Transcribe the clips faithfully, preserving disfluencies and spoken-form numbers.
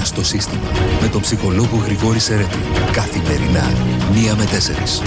στο σύστημα με τον ψυχολόγο Γρηγόρη Σερέτη. Καθημερινά, μία με τέσσερις.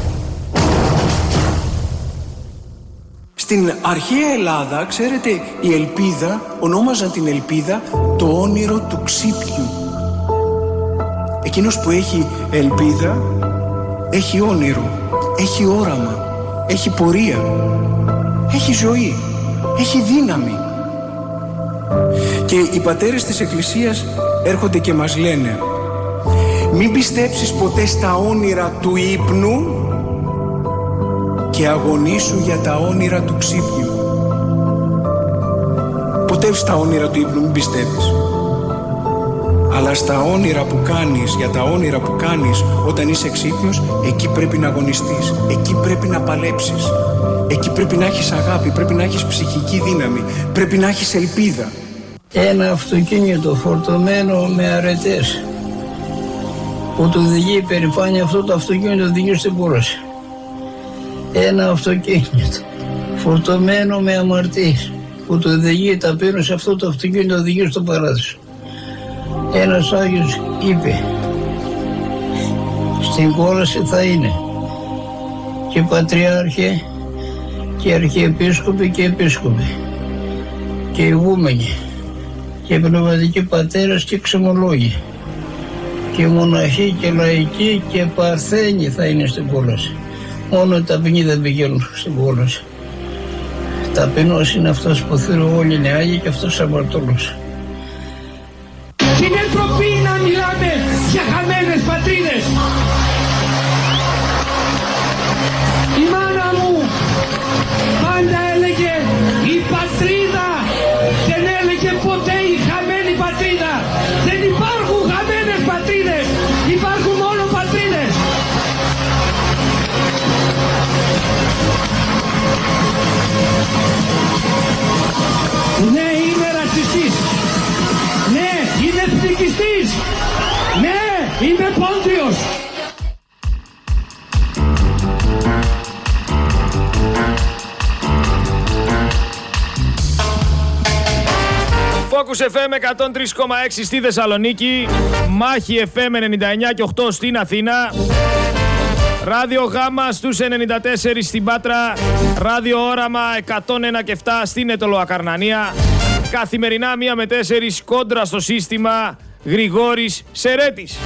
Στην αρχαία Ελλάδα, ξέρετε, η ελπίδα, ονόμαζαν την ελπίδα το όνειρο του ξύπνιου. Εκείνος που έχει ελπίδα, έχει όνειρο, έχει όραμα, έχει πορεία, έχει ζωή, έχει δύναμη. Και οι πατέρες της Εκκλησίας έρχονται και μας λένε: μην πιστέψεις ποτέ στα όνειρα του ύπνου και αγωνίσου για τα όνειρα του ξύπνιου. Ποτέ στα όνειρα του ύπνου μην πιστεύεις. Αλλά στα όνειρα που κάνεις, για τα όνειρα που κάνεις όταν είσαι ξύπνιος, εκεί πρέπει να αγωνιστείς, εκεί πρέπει να παλέψεις, εκεί πρέπει να έχεις αγάπη, πρέπει να έχεις ψυχική δύναμη, πρέπει να έχεις ελπίδα. Ένα αυτοκίνητο φορτωμένο με αρετές που του οδηγεί υπερηφάνεια, αυτό το αυτοκίνητο οδηγεί στην κούραση. Ένα αυτοκίνητο φορτωμένο με αμαρτίες που του οδηγεί ταπείνωση, αυτό το αυτοκίνητο οδηγεί στον παράδεισο. Ένας Άγιος είπε: στην κόλαση θα είναι και πατριάρχε και αρχιεπίσκοποι και επίσκοποι και ηγούμενοι και πνευματικοί πατέρες και ξεμολόγοι και μοναχοί και λαϊκοί και παρθένοι θα είναι στην κόλαση. Μόνο οι ταπεινοί δεν πηγαίνουν στην κόλαση. Ταπεινός είναι αυτός που θέλουν όλοι είναι Άγιοι και αυτός αμαρτωλός. Είναι ντροπή να μιλάμε για χαμένες πατρίδες. Η μάνα μου πάντα έλεγε η πατρίδα, δεν έλεγε ποτέ η χαμένη πατρίδα. Δεν υπάρχουν χαμένες πατρίδες, υπάρχουν μόνο πατρίδες. Ναι, είμαι ρατσιστής. Ναι, είμαι εθνικιστής. Ναι, είμαι πόντιος. Focus εφ εμ εκατόν τρία κόμμα έξι στη Θεσσαλονίκη, Μάχη εφ εμ ενενήντα εννιά και οκτώ στην Αθήνα, Ράδιο Γάμα στους ενενήντα τέσσερα στην Πάτρα, Ράδιο Όραμα εκατόν ένα και επτά στην Αιτωλοακαρνανία. Καθημερινά μία με τέσσερις κόντρα στο σύστημα, Γρηγόρης Σερέτης.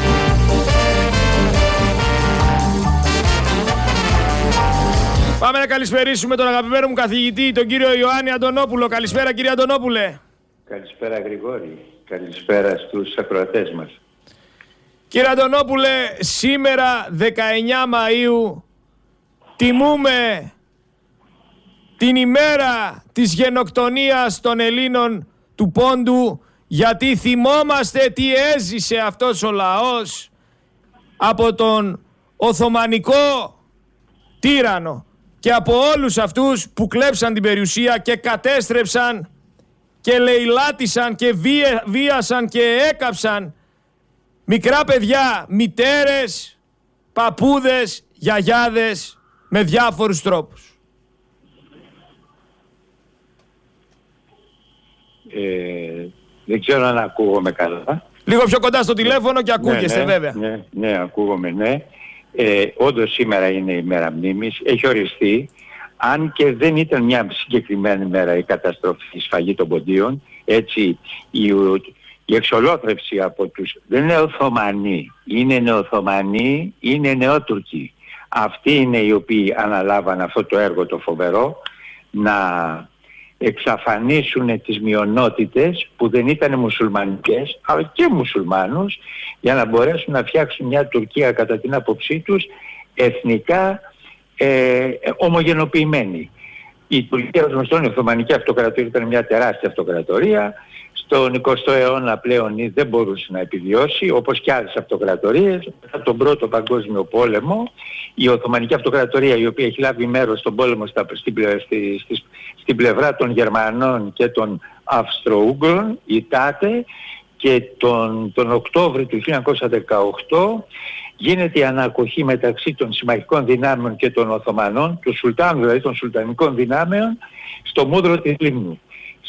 Πάμε να καλησπερίσουμε τον αγαπημένο μου καθηγητή, τον κύριο Ιωάννη Αντωνόπουλο. Καλησπέρα κύριε Αντωνόπουλε. Καλησπέρα Γρηγόρη. Καλησπέρα στους ακροατές μας. Κύριε Αντωνόπουλε, σήμερα δεκαεννιά Μαΐου τιμούμε την ημέρα της γενοκτονίας των Ελλήνων του Πόντου, γιατί θυμόμαστε τι έζησε αυτός ο λαός από τον Οθωμανικό τύραννο και από όλους αυτούς που κλέψαν την περιουσία και κατέστρεψαν και λαιλάτισαν και βία, βίασαν και έκαψαν μικρά παιδιά, μητέρες, παππούδες, γιαγιάδες με διάφορους τρόπους. Ε, δεν ξέρω αν ακούγομαι καλά. Λίγο πιο κοντά στο τηλέφωνο και ακούγεστε, ναι, ναι, βέβαια. Ναι, ναι, ακούγομαι, ναι. Ε, όντως σήμερα είναι η μέρα μνήμης, έχει οριστεί, αν και δεν ήταν μια συγκεκριμένη μέρα η καταστροφή, η σφαγή των Ποντίων, έτσι η, η εξολόθρευση από τους, δεν είναι Οθωμανοί, είναι νεοοθωμανοί, είναι νεότουρκοι. Αυτοί είναι οι οποίοι αναλάβαν αυτό το έργο το φοβερό, να εξαφανίσουν τις μειονότητες που δεν ήταν μουσουλμανικές, αλλά και μουσουλμάνους, για να μπορέσουν να φτιάξουν μια Τουρκία κατά την άποψή τους εθνικά ε, ομογενοποιημένη. Η Τουρκία, ως γνωστόν, η Οθωμανική Αυτοκρατορία ήταν μια τεράστια αυτοκρατορία. Στον εικοστό αιώνα πλέον δεν μπορούσε να επιβιώσει, όπως και άλλες αυτοκρατορίες. Μετά τον Πρώτο Παγκόσμιο Πόλεμο, η Οθωμανική Αυτοκρατορία, η οποία έχει λάβει μέρος στον πόλεμο στα, στην, στη, στη, στην πλευρά των Γερμανών και των Αυστρο-Ούγγρων, η ΤΑΤΕ, και τον, τον Οκτώβριο του χίλια εννιακόσια δεκαοκτώ γίνεται η ανακοχή μεταξύ των συμμαχικών δυνάμεων και των Οθωμανών, του Σουλτάνου δηλαδή των Σουλτανικών δυνάμεων, στο μούδρο της Λίμνου.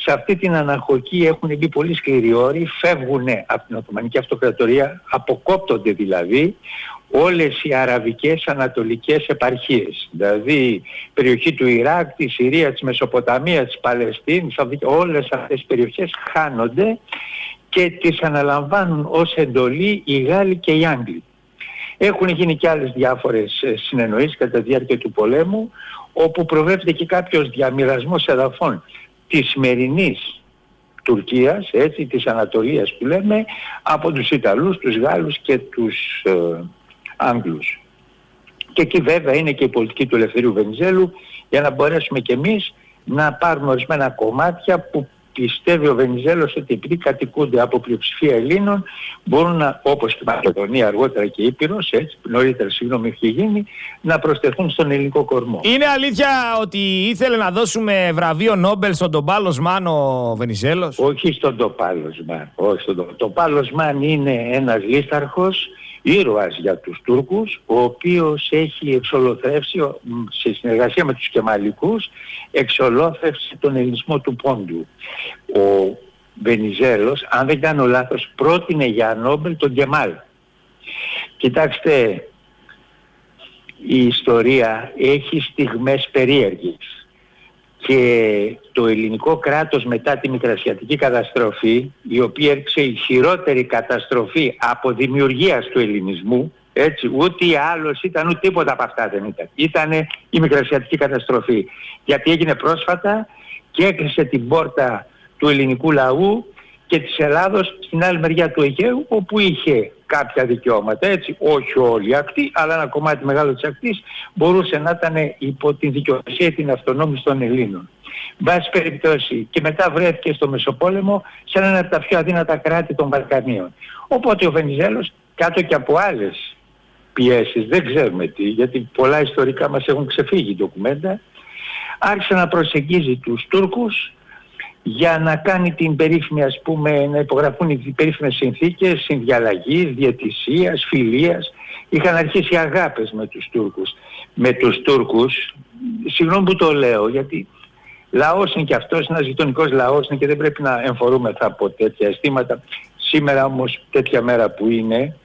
σε αυτή την αναχοκή έχουν μπει πολύ σκληροί όροι, φεύγουν από την Οθωμανική Αυτοκρατορία, αποκόπτονται δηλαδή όλες οι αραβικές ανατολικές επαρχίες. Δηλαδή περιοχή του Ιράκ, τη Συρία, της Μεσοποταμίας, της Παλαιστίνης, όλες αυτές οι περιοχές χάνονται και τις αναλαμβάνουν ως εντολή οι Γάλλοι και οι Άγγλοι. Έχουν γίνει και άλλες διάφορες συνεννοήσεις κατά τη διάρκεια του πολέμου, όπου προβλέπεται και κάποιος διαμοιρασμός εδαφών της σημερινής Τουρκίας, έτσι, της Ανατολίας που λέμε, από τους Ιταλούς, τους Γάλλους και τους ε, Άγγλους. Και εκεί βέβαια είναι και η πολιτική του Ελευθερίου Βενιζέλου, για να μπορέσουμε κι εμείς να πάρουμε ορισμένα κομμάτια που πιστεύει ο Βενιζέλος ότι επειδή κατοικούνται από πλειοψηφία Ελλήνων, μπορούν να, όπως και η Μακεδονία αργότερα και η Ήπειρος, έτσι, νωρίτερα συγγνώμη έχει γίνει, να προσθεθούν στον ελληνικό κορμό. Είναι αλήθεια ότι ήθελε να δώσουμε βραβείο Νόμπελ στον Τοπάλος Μάν ο Βενιζέλος? Όχι στον Τοπάλος Μάν. Όχι στον Τοπάλος. Τοπάλος Μάν είναι ένας λίσταρχος, ήρωας για τους Τούρκους, ο οποίος έχει εξολοθρεύσει σε συνεργασία με τους Κεμαλικούς, εξολόθρευσε τον ελληνισμό του Πόντου. Ο Βενιζέλος, αν δεν κάνω λάθος, πρότεινε για Νόμπελ τον Κεμάλ. Κοιτάξτε, η ιστορία έχει στιγμές περίεργες και το ελληνικό κράτος μετά τη Μικρασιατική καταστροφή, η οποία έρξε η χειρότερη καταστροφή από δημιουργίας του ελληνισμού, έτσι, ούτε άλλος ήταν ούτε τίποτα από αυτά δεν ήταν. Ήτανε η Μικρασιατική καταστροφή, γιατί έγινε πρόσφατα και έκλεισε την πόρτα του ελληνικού λαού και της Ελλάδος στην άλλη μεριά του Αιγαίου, όπου είχε κάποια δικαιώματα, έτσι, όχι όλη η ακτή, αλλά ένα κομμάτι μεγάλο της ακτής μπορούσε να ήταν υπό την δικαιοσύνη την αυτονόμηση των Ελλήνων. Βάση περιπτώσει, και μετά βρέθηκε στο Μεσοπόλεμο σε ένα από τα πιο αδύνατα κράτη των Βαλκανίων. Οπότε ο Βενιζέλος, κάτω και από άλλες πιέσεις, δεν ξέρουμε τι, γιατί πολλά ιστορικά μας έχουν ξεφύγει ντοκουμέντα, άρχισε να προσεγγίζει τους Τούρκους για να κάνει την περίφημη, ας πούμε, να υπογραφούν οι περίφημες συνθήκες συνδιαλλαγής, διαιτησίας, φιλίας. Είχαν αρχίσει αγάπες με τους Τούρκους. Με τους Τούρκους, συγγνώμη που το λέω, γιατί λαός είναι και αυτός, ένας γειτονικός λαός είναι και δεν πρέπει να εμφορούμεθα από τέτοια αισθήματα. Σήμερα όμως, τέτοια μέρα που είναι,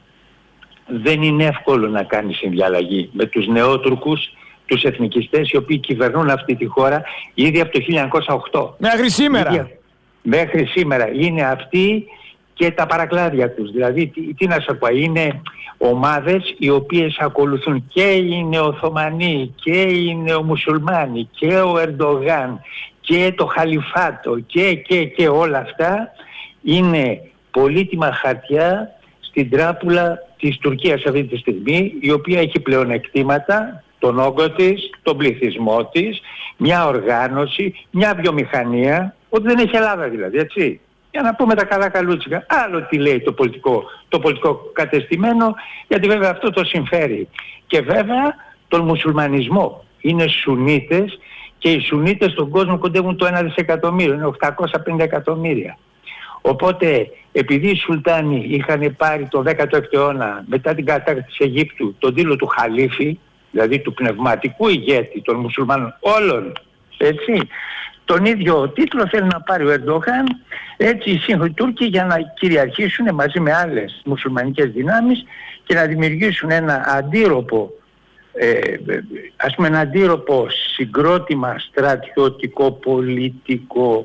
δεν είναι εύκολο να κάνει συνδιαλλαγή με τους νεότουρκους, τους εθνικιστές οι οποίοι κυβερνούν αυτή τη χώρα ήδη από το χίλια εννιακόσια οκτώ. Μέχρι σήμερα. Ήδη, μέχρι σήμερα είναι αυτοί και τα παρακλάδια τους. Δηλαδή, τι, τι να σου πω, είναι ομάδες οι οποίες ακολουθούν και οι νεοοθωμανοί και οι νεομουσουλμάνοι και ο Ερντογάν και το Χαλιφάτο και, και, και όλα αυτά είναι πολύτιμα χαρτιά στην τράπουλα της Τουρκίας αυτή τη στιγμή, η οποία έχει πλεονεκτήματα, τον όγκο της, τον πληθυσμό της, μια οργάνωση, μια βιομηχανία, ότι δεν έχει Ελλάδα δηλαδή, έτσι. Για να πούμε τα καλά καλούτσικα. Άλλο τι λέει το πολιτικό, το πολιτικό κατεστημένο, γιατί βέβαια αυτό το συμφέρει. Και βέβαια τον μουσουλμανισμό. Είναι Σουνίτες και οι Σουνίτες στον κόσμο κοντεύουν το ένα δισεκατομμύριο, είναι οκτακόσια πενήντα εκατομμύρια. Οπότε επειδή οι Σουλτάνοι είχαν πάρει το δέκατο έκτο αιώνα μετά την κατάκτηση της Αιγύπτου τον τίτλο του Χαλίφη, δηλαδή του πνευματικού ηγέτη των μουσουλμάνων όλων, έτσι, τον ίδιο τίτλο θέλει να πάρει ο Ερντογάν, έτσι, οι σύγχρονοι Τούρκοι, για να κυριαρχήσουν μαζί με άλλες μουσουλμανικές δυνάμεις και να δημιουργήσουν ένα αντίρροπο, ε, ας πούμε ένα αντίρροπο συγκρότημα στρατιωτικό, πολιτικό,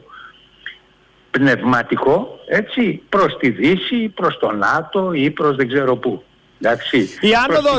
πνευματικό, έτσι, προς τη Δύση, προς το ΝΑΤΟ ή προς δεν ξέρω πού. Εντάξει. Η άνοδος